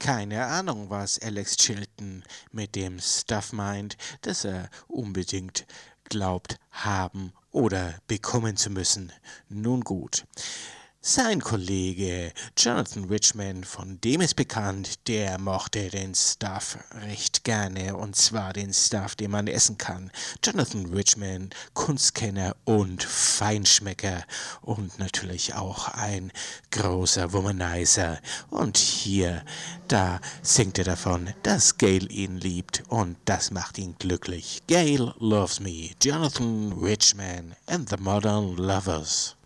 Keine Ahnung, was Alex Chilton mit dem Stuff meint, das er unbedingt glaubt haben oder bekommen zu müssen. Nun gut. Sein Kollege Jonathan Richman, von dem ist bekannt, der mochte den Stuff recht gerne, und zwar den Stuff, den man essen kann. Jonathan Richman, Kunstkenner und Feinschmecker und natürlich auch ein großer Womanizer. Und hier, da singt er davon, dass Gail ihn liebt, und das macht ihn glücklich. Gail loves me, Jonathan Richman and the Modern Lovers.